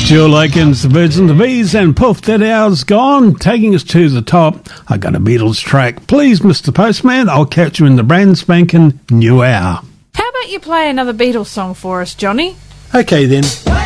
Jill Aikens, the Birds and the Bees, and poof, that hour's gone, taking us to the top. I got a Beatles track. Please, Mr. Postman, I'll catch you in the brand spanking new hour. How about you play another Beatles song for us, Johnny? Okay then.